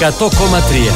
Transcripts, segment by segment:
100,3.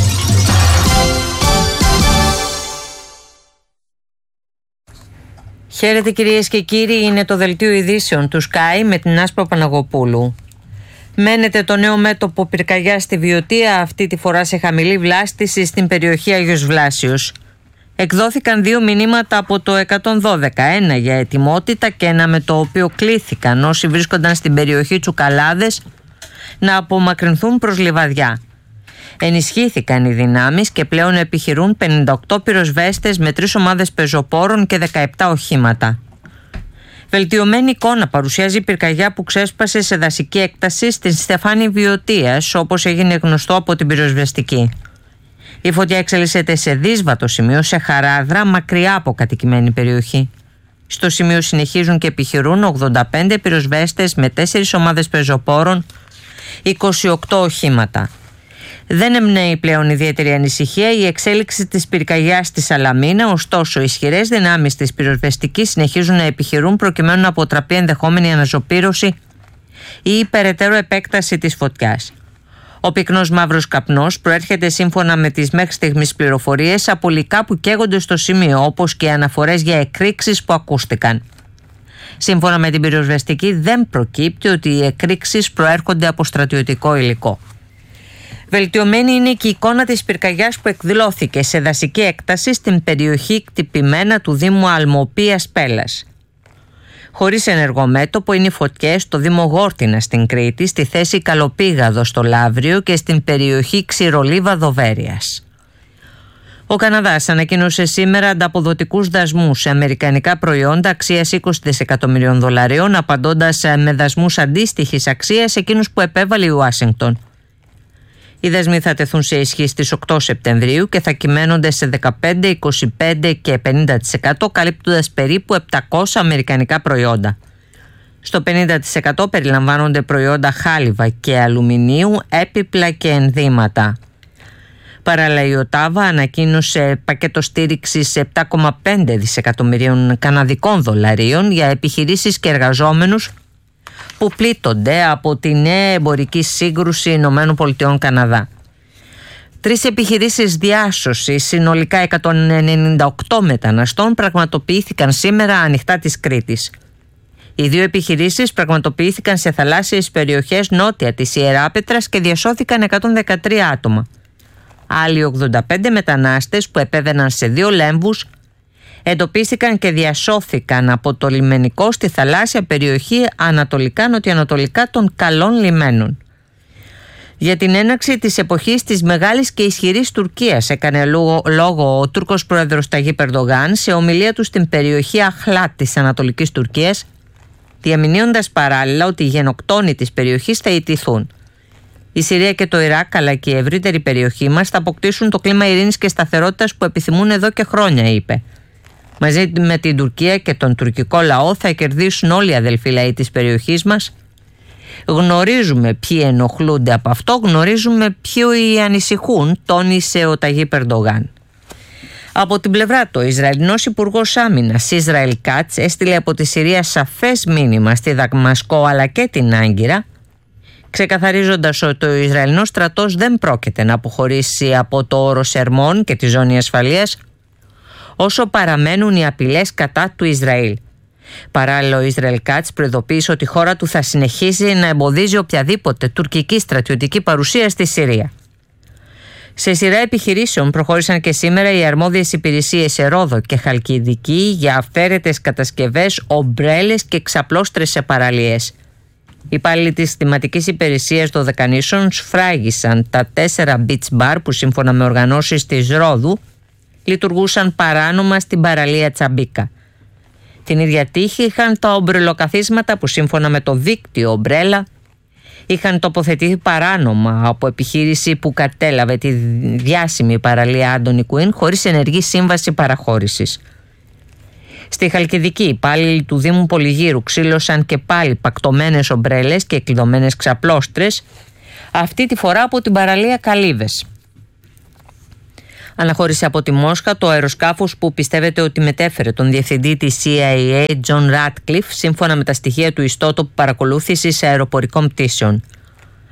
Χαίρετε κυρίες και κύριοι, είναι το δελτίο ειδήσεων του Sky με την Άσπρο Παναγοπούλου. Μένεται το νέο μέτωπο πυρκαγιά στη Βιωτία, αυτή τη φορά σε χαμηλή βλάστηση στην περιοχή Άγιος Βλάσιος. Εκδόθηκαν 2 μηνύματα από το 112, ένα για ετοιμότητα και ένα με το οποίο κλήθηκαν όσοι βρίσκονταν στην περιοχή Τσουκαλάδες να απομακρυνθούν προς Λιβαδιά. Ενισχύθηκαν οι δυνάμεις και πλέον επιχειρούν 58 πυροσβέστες με 3 ομάδες πεζοπόρων και 17 οχήματα. Βελτιωμένη εικόνα παρουσιάζει η πυρκαγιά που ξέσπασε σε δασική έκταση στην Στεφάνη Βιωτίας, όπως έγινε γνωστό από την πυροσβεστική. Η φωτιά εξελίσσεται σε δύσβατο σημείο, σε χαράδρα, μακριά από κατοικημένη περιοχή. Στο σημείο συνεχίζουν και επιχειρούν 85 πυροσβέστες με 4 ομάδες πεζοπόρων, 28 οχήματα. Δεν εμπνέει πλέον ιδιαίτερη ανησυχία η εξέλιξη της πυρκαγιάς στη Σαλαμίνα, ωστόσο οι ισχυρές δυνάμεις της πυροσβεστικής συνεχίζουν να επιχειρούν προκειμένου να αποτραπεί ενδεχόμενη αναζωπήρωση ή υπεραιτέρω επέκταση της φωτιάς. Ο πυκνός μαύρος καπνός προέρχεται σύμφωνα με τις μέχρι στιγμής πληροφορίες από υλικά που καίγονται στο σημείο, όπως και αναφορές για εκρήξεις που ακούστηκαν. Σύμφωνα με την πυροσβεστική δεν προκύπτει ότι οι εκρήξεις προέρχονται από στρατιωτικό υλικό. Βελτιωμένη είναι και η εικόνα της πυρκαγιάς που εκδηλώθηκε σε δασική έκταση στην περιοχή κτυπημένα του Δήμου Αλμοπίας Πέλας. Χωρίς ενεργό μέτωπο είναι οι φωτιές στο Δήμο Γόρτινα στην Κρήτη, στη θέση Καλοπήγαδο στο Λαύριο και στην περιοχή Ξηρολίβα Δοβέρειας. Ο Καναδάς ανακοίνωσε σήμερα ανταποδοτικούς δασμούς σε αμερικανικά προϊόντα αξίας $20 δισεκατομμυρίων, απαντώντας με δασμούς αντίστοιχης αξίας εκείνους που επέβαλε η Ουάσιγκτον. Οι δασμοί θα τεθούν σε ισχύ στις 8 Σεπτεμβρίου και θα κυμαίνονται σε 15, 25 και 50%, καλύπτοντας περίπου 700 αμερικανικά προϊόντα. Στο 50% περιλαμβάνονται προϊόντα χάλιβα και αλουμινίου, έπιπλα και ενδύματα. Παράλληλα, η Οτάβα ανακοίνωσε πακέτο στήριξης 7,5 δισεκατομμυρίων καναδικών δολαρίων για επιχειρήσεις και εργαζόμενους που πλήττονται από τη νέα εμπορική σύγκρουση ΗΠΑ-Καναδά. 3 επιχειρήσεις διάσωσης συνολικά 198 μεταναστών πραγματοποιήθηκαν σήμερα ανοιχτά της Κρήτης. Οι 2 επιχειρήσεις πραγματοποιήθηκαν σε θαλάσσιες περιοχές νότια της Ιεράπετρας και διασώθηκαν 113 άτομα. Άλλοι 85 μετανάστες που επέβαιναν σε 2 λέμβους εντοπίστηκαν και διασώθηκαν από το λιμενικό στη θαλάσσια περιοχή ανατολικά-νοτιοανατολικά των Καλών Λιμένων. Για την έναρξη της εποχής της μεγάλης και ισχυρής Τουρκίας έκανε λόγο ο Τούρκος πρόεδρος Ταγίπ Ερντογάν σε ομιλία του στην περιοχή Αχλάτ της Ανατολικής Τουρκίας, διαμηνύοντας παράλληλα ότι οι γενοκτόνοι της περιοχής θα ιτηθούν. Η Συρία και το Ιράκ αλλά και η ευρύτερη περιοχή μας θα αποκτήσουν το κλίμα ειρήνης και σταθερότητας που επιθυμούν εδώ και χρόνια, είπε. Μαζί με την Τουρκία και τον τουρκικό λαό θα κερδίσουν όλοι οι αδελφοί λαοί της περιοχής μας. Γνωρίζουμε ποιοι ενοχλούνται από αυτό, γνωρίζουμε ποιοι ανησυχούν, τόνισε ο Ταγίπ Ερντογάν. Από την πλευρά του, ο Ισραηλινός Υπουργός Άμυνας Ισραήλ Κάτς έστειλε από τη Συρία σαφές μήνυμα στη Δαμασκό αλλά και την Άγκυρα, ξεκαθαρίζοντας ότι ο Ισραηλινός στρατός δεν πρόκειται να αποχωρήσει από το όρο Σερμών και τη ζώνη ασφαλείας όσο παραμένουν οι απειλές κατά του Ισραήλ. Παράλληλα, ο Ισραήλ Κάτς προειδοποίησε ότι η χώρα του θα συνεχίσει να εμποδίζει οποιαδήποτε τουρκική στρατιωτική παρουσία στη Συρία. Σε σειρά επιχειρήσεων προχώρησαν και σήμερα οι αρμόδιες υπηρεσίες σε Ρόδο και Χαλκιδική για αυθαίρετες κατασκευές, ομπρέλες και ξαπλώστρες σε παραλίες. Οι υπάλληλοι της θεματικής υπηρεσίας των Δεκανήσων σφράγισαν τα 4 beach bar που σύμφωνα με οργανώσεις της Ρόδου λειτουργούσαν παράνομα στην παραλία Τσαμπίκα. Την ίδια τύχη είχαν τα ομπρελοκαθίσματα που σύμφωνα με το δίκτυο ομπρέλα είχαν τοποθετηθεί παράνομα από επιχείρηση που κατέλαβε τη διάσημη παραλία Άντονι Κουίν χωρίς ενεργή σύμβαση παραχώρησης. Στη Χαλκιδική, οι υπάλληλοι του Δήμου Πολυγύρου ξύλωσαν και πάλι πακτωμένες ομπρέλες και κλειδωμένες ξαπλώστρες, αυτή τη φορά από την παραλία Καλύβες. Αναχώρησε από τη Μόσχα το αεροσκάφος που πιστεύετε ότι μετέφερε τον διευθυντή της CIA, John Ratcliffe, σύμφωνα με τα στοιχεία του ιστότοπου παρακολούθησης αεροπορικών πτήσεων.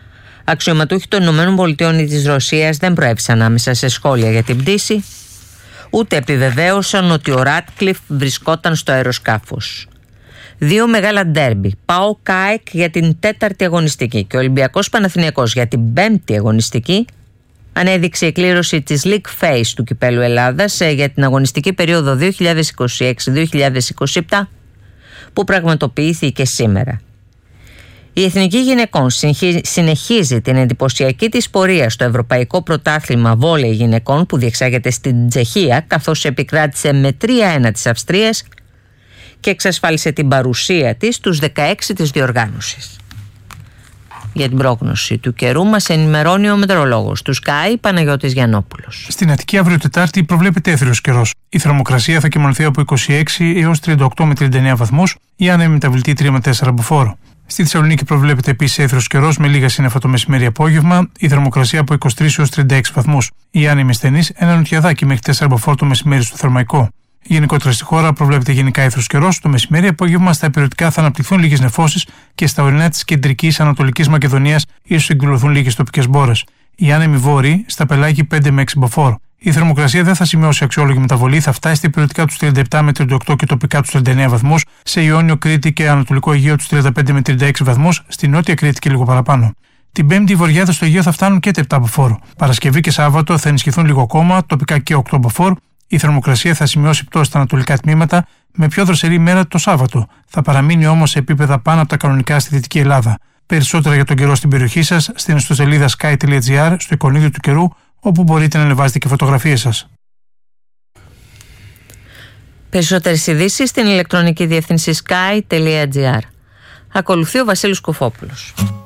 Αξιωματούχοι των ΗΠΑ ή της Ρωσίας δεν προέβησαν άμεσα σε σχόλια για την πτήση, ούτε επιβεβαίωσαν ότι ο Ράτκλιφ βρισκόταν στο αεροσκάφος. Δύο μεγάλα ντέρμπι, ΠΑΟΚ ΑΕΚ για την 4η αγωνιστική και Ολυμπιακός Παναθηναϊκός για την 5η αγωνιστική, ανέδειξε η κλήρωση της League Phase του Κυπέλλου Ελλάδας για την αγωνιστική περίοδο 2026-2027 που πραγματοποιήθηκε σήμερα. Η Εθνική Γυναικών συνεχίζει την εντυπωσιακή της πορεία στο Ευρωπαϊκό Πρωτάθλημα Βόλεϊ Γυναικών που διεξάγεται στην Τσεχία, καθώς επικράτησε με 3-1 της Αυστρίας και εξασφάλισε την παρουσία της στους 16 της διοργάνωσης. Για την πρόγνωση του καιρού μας ενημερώνει ο μετεωρολόγος του Sky, Παναγιώτης Γιαννόπουλος. Στην Αττική αύριο Τετάρτη προβλέπεται έθριος καιρός. Η θερμοκρασία θα κυμανθεί από 26 έως 38 με 39 βαθμούς, η άνεμη μεταβλητή 3 με 4 μποφόρ. Στη Θεσσαλονίκη προβλέπεται επίσης έθριος καιρός με λίγα σύννεφα το μεσημέρι-απόγευμα, η θερμοκρασία από 23 έως 36 βαθμούς. Η άνεμη στενής, ένα νοτιαδάκι μέχρι 4 μποφόρ το μεσημέρι στο Θερμαϊκό. Γενικότερα στη χώρα προβλέπεται γενικά έθρος καιρός. Το μεσημέρι-απόγευμα στα υπηρετικά θα αναπτυχθούν λίγες νεφώσεις και στα ορεινά της κεντρικής Ανατολικής Μακεδονίας ίσως εκδηλωθούν λίγες τοπικές μπόρες. Οι άνεμοι βόρειοι στα πελάγη 5 με 6 μποφόρ. Η θερμοκρασία δεν θα σημειώσει αξιόλογη μεταβολή, θα φτάσει στα υπηρετικά τους 37 με 38 και τοπικά τους 39 βαθμούς, σε Ιόνιο, Κρήτη και Ανατολικό Αιγαίο τους 35 με 36 βαθμούς, στη Νότια Κρήτη και λίγο παραπάνω. Την Πέμπτη οι βορειάδες στο Αιγαίο θα φτάνουν και 7 μποφόρ. Παρασκευή και Σάββατο θα ενισχυθούν λίγο ακόμα, τοπικά και 8 μποφόρ. Η θερμοκρασία θα σημειώσει πτώση στα ανατολικά τμήματα, με πιο δροσερή ημέρα το Σάββατο. Θα παραμείνει όμως σε επίπεδα πάνω από τα κανονικά στη Δυτική Ελλάδα. Περισσότερα για τον καιρό στην περιοχή σας στην ιστοσελίδα sky.gr, στο εικονίδιο του καιρού, όπου μπορείτε να ανεβάζετε και φωτογραφίες σας. Περισσότερες ειδήσεις στην ηλεκτρονική διεύθυνση sky.gr. Ακολουθεί ο Βασίλης Κοφόπουλος.